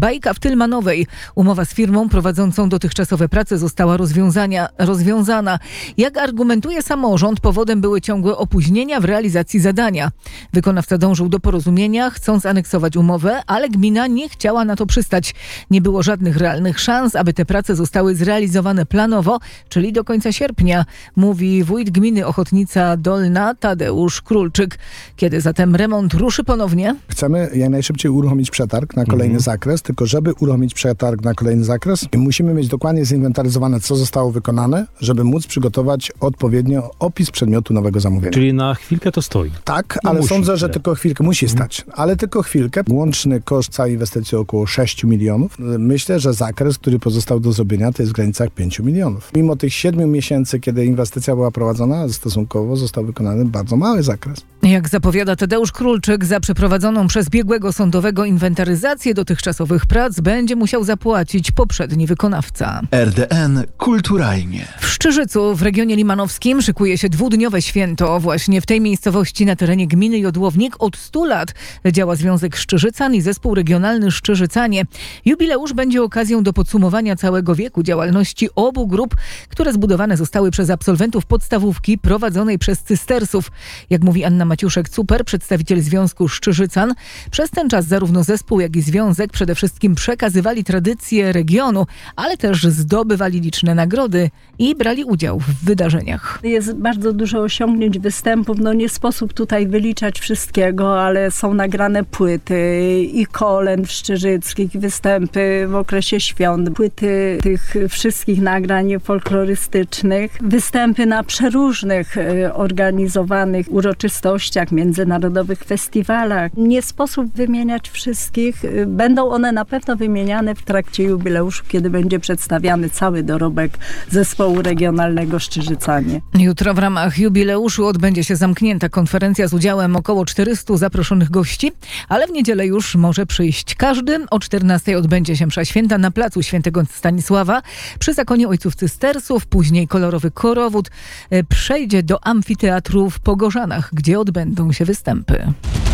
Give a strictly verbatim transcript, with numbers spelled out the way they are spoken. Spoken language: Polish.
bajka w Tylmanowej. Umowa z firmą prowadzącą dotychczasowe prace została rozwiązania, rozwiązana. Jak argumentuje samorząd, powodem były ciągłe opóźnienia w realizacji zadania. Wykonawca dążył do porozumienia, chcąc aneksować umowę, ale gmina nie chciała na to przystać. Nie było żadnych realnych szans, aby te prace zostały zrealizowane planowo, czyli do końca sierpnia, mówi wójt gminy Ochotnica Dolna Tadeusz Królczyk. Kiedy zatem remont ruszy ponownie? Chcemy jak najszybciej uruchomić przetarg na kolejny mhm. zakres, tylko żeby uruchomić przetarg na kolejny zakres, musimy mieć dokładnie zinwentaryzowane, co zostało wykonane, żeby móc przygotować odpowiednio opis przedmiotu nowego zamówienia. Czyli na chwilkę to stoi. Tak, no ale musi, sądzę, że tylko chwilkę musi mhm. stać, ale tylko chwilkę. Łączny koszt całej inwestycji około sześć milionów. Myślę, że zakres, który pozostał do zrobienia, to jest w granicach pięć milionów. Mimo tych siedmiu miesięcy, kiedy inwestycja była prowadzona, stosunkowo został wykonany bardzo mały zakres. Jak zapowiada Tadeusz Królczyk, za przeprowadzoną przez biegłego sądowego inwentaryzację dotychczasowych prac będzie musiał zapłacić poprzedni wykonawca. R D N kulturalnie. W Szczyżycu w regionie limanowskim szykuje się dwudniowe święto. Właśnie w tej miejscowości na terenie gminy Jodłownik od stu lat działa Związek Szczyżycan i Zespół Regionalny Szczyżycanie. Jubileusz będzie okazją do podsumowania całego wieku działalności obu grup, które zbudowane zostały przez absolwentów podstawówki prowadzonej przez cystersów. Jak mówi Anna Maciuszek-Cuper, przedstawiciel Związku Szczyżycan, przez ten czas zarówno zespół, jak i związek przede wszystkim przekazywali tradycje regionu, ale też zdobywali liczne nagrody i brali udział w wydarzeniach. Jest bardzo dużo osiągnięć, występów. No nie sposób tutaj wyliczać wszystkiego, ale są nagrane płyty i kolęd szczyżyckich, występy w okresie świąt, płyty tych wszystkich nagrań folklorystycznych, występy na przeróżnych organizowanych uroczystościach, międzynarodowych festiwalach. Nie sposób wymieniać wszystkich. Będą one na pewno wymieniane w trakcie jubileuszu, kiedy będzie przedstawiany cały dorobek Zespołu Regionalnego Szczyżycanie. Jutro w ramach jubileuszu odbędzie się zamknięta konferencja z udziałem około czterystu zaproszonych gości, ale w niedzielę już może przyjść każdy. O czternastej odbędzie się msza święta na placu Świętego Stanisława przy zakonie ojców cystersów. Później kolorowy korowód przejdzie do amfiteatru w Pogorzanach, gdzie odbędą się występy.